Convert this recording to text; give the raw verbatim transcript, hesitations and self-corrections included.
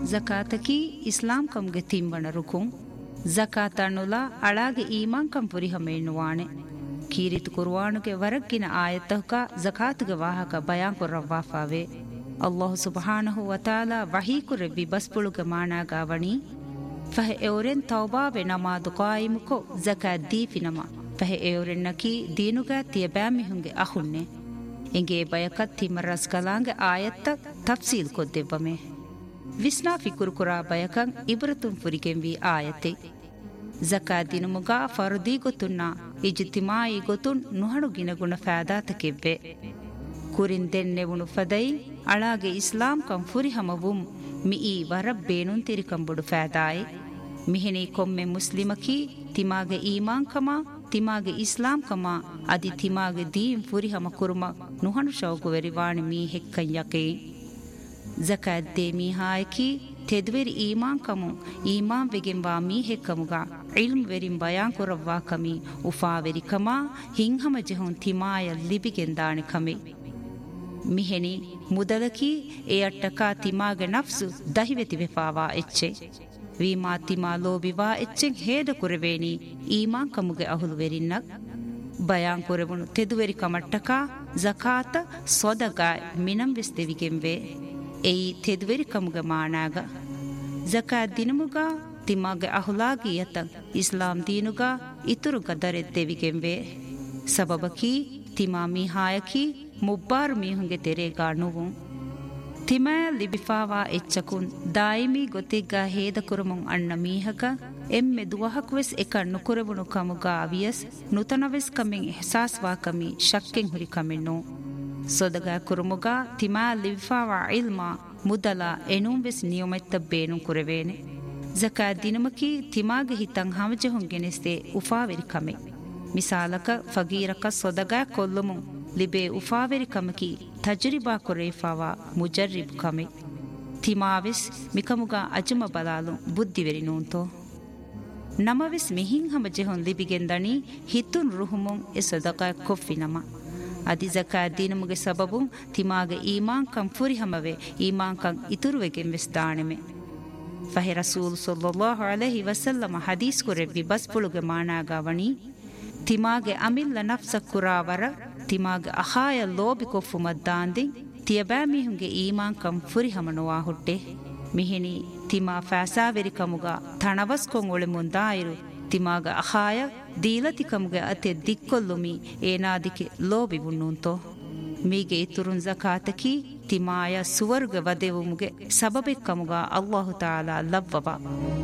ಜಕಾತಕಿ ಇಸ್ಲಾಂ ಕಂಗೆ ತಿಂಬಣ ರುಕುಂ ಜಕಾತ ಅನ್ನುಲ ಅಳಾಗೆ ಈಮಾನ್ ಕಂ ಪುರಿಹಮ ಎನ್ನುವಾಣೆ ಕೀರಿತು ಕುರ್ವಾನುಗೆ ವರಕ್ಕಿನ ಆಯತಹಕ ಜಕಾತುಗೆ ವಾಹಕ ಬಯಾನ್ ಕೊರ್ರವ್ವಾಫಾವೆ ಅಲ್ಲಾಹು ಸುಬ್ಹಾನಹು ವತಾಲಾ ವಹೀಕುರೆ ವಿಬಸ್ಪುಳುಗೆ ಮಾನಾಗಾವಣಿ ಫಹ ಎವರೆನ್ ತೌಬಾವೆ ನಮಾದು ಕಾಯಿಮುಕೊ ಜಕಾತ್ ದೀಫಿನಮ ಫಹ ಎವರೆನ್ನಕಿ ದೀನುಗ ತಿಯಬ್ಯಾಮಿಹುಂಗೆ ಅಹುನ್ನೆ ಎಂಗೆ ಬಯಕತ್ ತಿಮರಸ್ ಕಲಾಂಗೆ ಆಯತ್ತ ತಫ್ಸೀಲ್ ಕೊದ್ದೆವ್ವಮೆ ವಿಸ್ನಾ ಫಿಕುರು ಕುರಾ ಬಯಕಂ ಇಬ್ರತುಂ ಫುರಿಗೆಂವಿ ಆಯತೆ ಜಕಾತ್ ದಿನುಮುಗ ಫರ್ದಿ ಗೊತ್ತುನ್ನ ಇಜ್ತಿಮಾಯಿ ಗೊತ್ತುನ್ ನುಹಣು ಗಿನಗುಣ ಫಾದಾತಕೆವ್ವೆ ಕುರಿನ್ ದೆನ್ನೆವುಣು ಫದೈ ಅಳಾಗೆ ಇಸ್ಲಾಂ ಕಂ ಫುರಿಹಮವುಂ ಮಿಯಿ ವರಬ್ ಬೇನುನ್ ತಿರಿಕಂಬುಡು ಫಾದಾಯಿ ಮಿಹಿನಿ ಕೊಮ್ಮೆ ಮುಸ್ಲಿಮಕಿ ತಿಮಾಗೆ ಈಮಾನ್ ಕಮ ತಿಮಾಗೆ ಇಸ್ಲಾಂ ಕಮ ಅದಿ ತಿಮಾಗೆ Deen ಫುರಿಹಮ ಕುರುಮ ನುಹಣು ಶೌಕು ವೆರಿವಾಣಿ me ಹೆಕ್ಕಂ ಯಕೇ ಜಕಾತ್ they ಮೀಹಾಯಕಿ ತೆದ್ವೆರಿ ಈಮಾನ್ Camus ಈಮಾನ್ ವೆಗೆಂವಾ me ಹೆಕ್ಕಮುಗ ಇಲ್ಮ್ ವೆರಿಂ ಬಯಾನ್ ಕೊರವ್ವಾ ಕಮಿ ಉಫಾವೆರಿ ಕಮ ಹಿಂಹಮ ಜೆಹುನ್ ತಿಮಾಯ ಲಿಬಿಗೆಂದಾಣೆ ಕಮೆ ಮಿಹೆನಿ ಮುದಲಕಿ ಎ ಅಟ್ಟಕಾ ತಿಮಾಗೆ ನಫ್ಸು ದಹಿವೆತಿ ವೆಫಾವಾ ಎಚ್ಚೆ ವೀಮಾ ತಿಮಾ ಲೋಬಿವಾ ಎಚ್ಚೆಂ ಹೇದ ಕುರೆವೇನಿ ಈಮಾನ್ ಕಮುಗೆ ಅಹುಲು ವೆರಿನ್ನಕ್ ಬಯಾನ್ ಕೊರೆವಣು ತೆದುವೆರಿ ಕಮಟ್ಟಕಾ ಜಕಾತ ಸೊದಗಾಯ್ ಮಿನಂ ವೆಸ್ ದೆವಿಗೆಂವೆ ಎಯಿ ತೆದುವೆರಿ ಕಮುಗೆ ಮಾನಾಗ ಜಕಾತ್ ದಿನಮುಗ ತಿಮಾಗೆ ಅಹುಲಾಗಿ ಯತಂ ಇಸ್ಲಾಂ ದೀನುಗ ಇತುರು ಗದರೆತ್ ದೆವಿಗೆಂವೆ ಸಬಬಕಿ ತಿಮಾ ಮೀಹಾಯಕಿ ಮುಬ್ಬಾರು ಮೀಹುಂಗೆ ತೆರೆಗಾ ನುವುಂ ತಿಮಯ ಲಿಬಿಫಾವಾ ಎಚ್ಚಕುನ್ ದಾಯಿಮಿ ಗೊತ್ತಿಗ್ಗಾ ಹೇದ ಕುರುಮುಂ ಅಣ್ಣ ಮೀಹಕ ಎಮ್ಮೆ ದುವಹಕ್ವೆಸ್ ಎಕ ನುಕುರೆವುಣು ಕಮುಗಾ ಅವಿಯಸ್ ನುತನವೆಸ್ ಕಮೆಂ ಎಹ್ಸಾಸ್ವಾ ಕಮಿ ಶಕ್ಕೆಂ ಹುರಿ ಕಮೆನ್ನು ಸೊದಗಾ ಕುರುಮುಗಾ ತಿಮಯ ಲಿಬಿಫಾವಾ ಇಲ್ಮಾ ಮುದಲ ಎನುಂವೆಸ್ ನಿಯಮೆತ್ತ ಬೇನು ಕುರೆವೇನೆ ಜಕಾತ್ ದಿನಮಕಿ ತಿಮಾಗೆ ಹಿತಂ ಹಮಜೆಹುಂ ಗೆನೆಸ್ತೆ ಉಫಾವೆರಿ ಕಮೆ ಮಿಸಾಲಕ ಫಗೀರಕ ಸೊದಗಾ ಕೊಲ್ಲುಮುಂ ಲಿಬೆ ಉಫಾವೆರಿ ಕಮಕಿ ತಜ್ರಿಬಾ ಕೊರೇಫಾವಾ ಮುಜರ್ರಿಬ್ ಕಮೆ ತಿಮಾವೆಸ್ ಮಿಕಮುಗ ಅಜುಮ ಬಲಾಲು ಬುದ್ಧಿವೆರಿ ನೂಂತೋ ನಮವೆಸ್ ಮಿಹಿಂ ಹಮ ಜೆಹೊನ್ ಲಿಬಿಗೆಂದಣಿ ಹಿತ್ತುನ್ ರುಹುಮುಂ ಎ ಸದಕಾ ಕೊಫ್ಫಿನಮ ಅದಿ ಜಕಾತ್ ದಿನಮುಗೆ ಸಬಬುಂ ತಿಮಾಗೆ ಈಮಾನ್ ಕಂ ಫುರಿ ಹಮವೆ ಈಮಾನ್ ಕಂ ಇತುರುವೆಗೆಂ ವೆಸ್ ದಾಣೆಮೆ ಫಹೆ ರಸೂಲ್ ಸಲ್ಲಲ್ಲಾಹು ಅಲೈಹಿ ವಸಲ್ಲಮ ಹದೀಸ್ ಕುರೆವ್ವಿ ಬಸ್ ಪುಳುಗೆ ಮಾನಾಗಾವಣಿ ತಿಮಾಗೆ ಅಮಿಲ್ಲ ನಫ್ಸ ಕುರಾವರ ತಿಮಾಗೆ ಅಹಾಯ ಲೋಬಿ ಕೊಫ್ಫು ಮದ್ದಾಂದಿ ತಿಯಬಾ ಮಿಹುಂಗೆ ಈಮಾನ್ ಕಂ ಫುರಿ ಹಮನುವಾ ಹುಟ್ಟೆ ಮಿಹಿನಿ ತಿಮಾ ಫಾಸಾವೆರಿ ಕಮುಗ ಥಣವಸ್ ಕೊಂಗ್ ಒಳೆ ಮುಂದಾಯಿರು ತಿಮಾಗ ಅಹಾಯ ದೀಲತಿ ಕಮುಗೆ ಅತೆ ದಿಕ್ಕೊಲ್ಲುಮಿ ಏನಾದಿಕೆ ಲೋಬಿ ಬುಣ್ಣುಂತೋ ಮೀಗೆ ಇತುರುನ್ ಜಕಾತಕಿ ತಿಮಾಯ ಸುವರ್ಗ ವದೆವುಮುಗೆ ಸಬಬೆ ಕಮುಗ ಅಲ್ಲಾಹು ತಾಲಾ ಲವ್ವವ